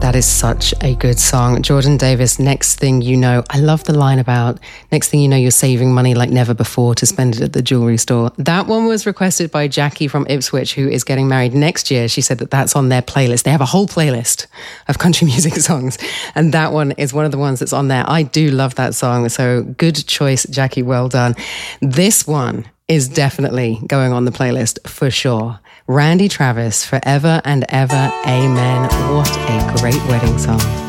That is such a good song. Jordan Davis, Next Thing You Know. I love the line about next thing you know, you're saving money like never before to spend it at the jewelry store. That one was requested by Jackie from Ipswich, who is getting married next year. She said that that's on their playlist. They have a whole playlist of country music songs, and that one is one of the ones that's on there. I do love that song. So good choice, Jackie. Well done. This one is definitely going on the playlist for sure. Randy Travis, Forever and Ever, Amen. What a great wedding song.